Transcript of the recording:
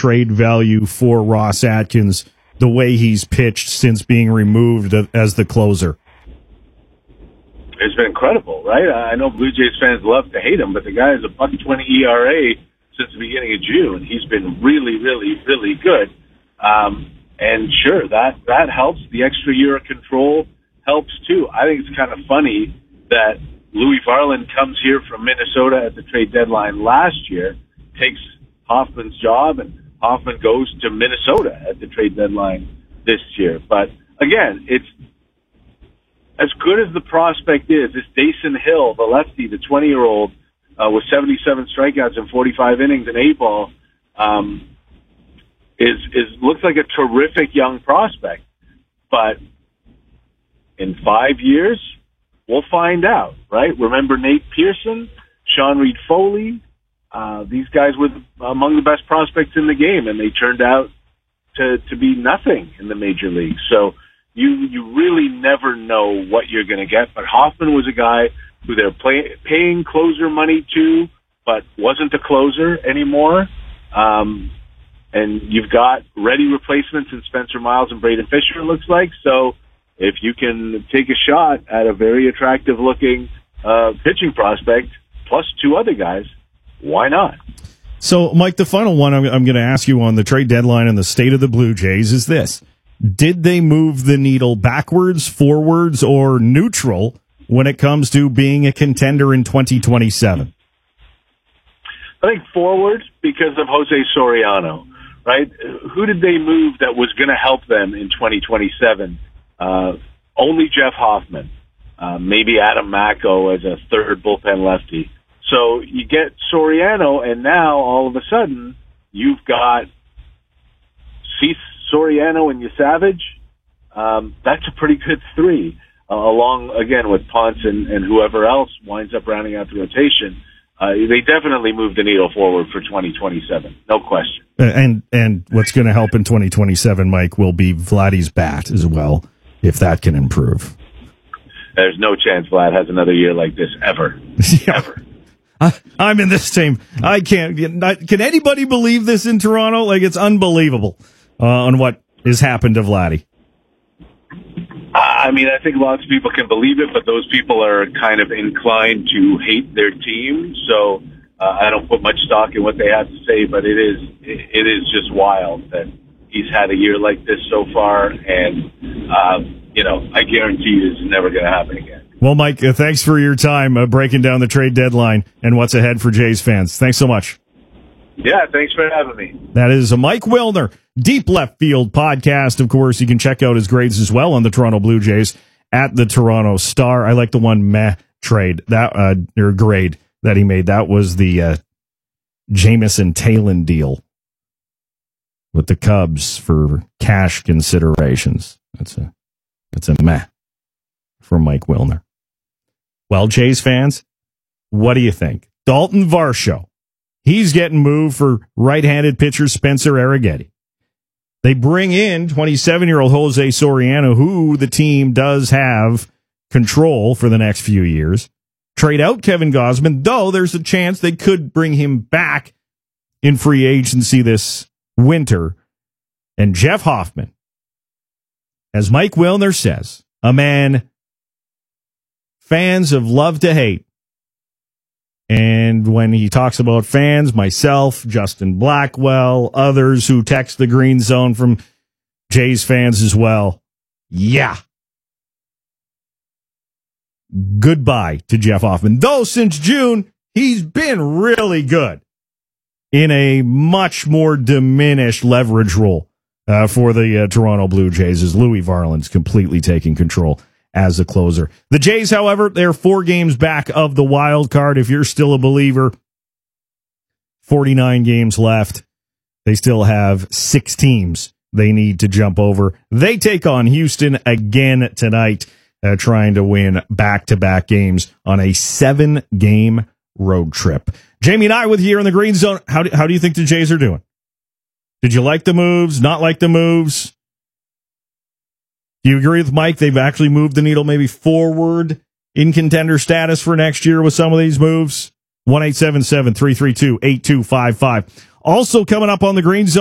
trade value for Ross Atkins, the way he's pitched since being removed as the closer? It's been incredible, right? I know Blue Jays fans love to hate him, but the guy has a .120 ERA since the beginning of June. He's been really, really, really good. And sure, that helps. The extra year of control helps too. I think it's kind of funny that Louis Varland comes here from Minnesota at the trade deadline last year, takes Hoffman's job, and Hoffman goes to Minnesota at the trade deadline this year. But again, it's as good as the prospect is. This Dason Hill, the lefty, the 20-year-old, with 77 strikeouts and 45 innings in A-ball, looks like a terrific young prospect. But in 5 years, we'll find out, right? Remember Nate Pearson, Sean Reed Foley? These guys were among the best prospects in the game, and they turned out to be nothing in the major leagues. So you really never know what you're going to get. But Hoffman was a guy who they're paying closer money to, but wasn't a closer anymore. And you've got ready replacements in Spencer Miles and Braden Fisher, it looks like. So if you can take a shot at a very attractive-looking pitching prospect, plus two other guys, why not? So, Mike, the final one I'm going to ask you on the trade deadline and the state of the Blue Jays is this. Did they move the needle backwards, forwards, or neutral when it comes to being a contender in 2027? I think forward because of Jose Soriano, right? Who did they move that was going to help them in 2027? Only Jeff Hoffman, maybe Adam Macko as a third bullpen lefty. So you get Soriano, and now all of a sudden you've got Cease, Soriano, and Yasavage. That's a pretty good three, along, again, with Ponce and whoever else winds up rounding out the rotation. They definitely moved the needle forward for 2027, no question. And what's going to help in 2027, Mike, will be Vladdy's bat as well, if that can improve. There's no chance Vlad has another year like this ever. Yeah. Ever. I'm in this team. I can't. Can anybody believe this in Toronto? Like, it's unbelievable on what has happened to Vladdy. I mean, I think lots of people can believe it, but those people are kind of inclined to hate their team. So I don't put much stock in what they have to say, but it is just wild that he's had a year like this so far, and I guarantee you it's never going to happen again. Well, Mike, thanks for your time breaking down the trade deadline and what's ahead for Jays fans. Thanks so much. Yeah, thanks for having me. That is Mike Wilner, Deep Left Field podcast. Of course, you can check out his grades as well on the Toronto Blue Jays at the Toronto Star. I like the one trade that or grade that he made. That was the Jameson Taylor deal with the Cubs for cash considerations. That's a meh from Mike Wilner. Well, Jays fans, what do you think? Dalton Varsho, he's getting moved for right-handed pitcher Spencer Arrighetti. They bring in 27-year-old Jose Soriano, who the team does have control for the next few years. Trade out Kevin Gausman, though there's a chance they could bring him back in free agency this winter. And Jeff Hoffman, as Mike Wilner says, a man fans have loved to hate. And when he talks about fans, myself, Justin Blackwell, others who text the Green Zone from Jays fans as well, yeah. Goodbye to Jeff Hoffman. Though since June, he's been really good in a much more diminished leverage role for the Toronto Blue Jays as Louis Varland's completely taking control as a closer. The Jays, however, they're 4 games back of the wild card. If you're still a believer, 49 games left. They still have 6 teams they need to jump over. They take on Houston again tonight, trying to win back-to-back games on a 7-game road trip. Jamie and I with you here in the Green Zone. How do you think the Jays are doing? Did you like the moves? Not like the moves? Do you agree with Mike? They've actually moved the needle maybe forward in contender status for next year with some of these moves. 1-877-332-8255. Also coming up on the Green Zone.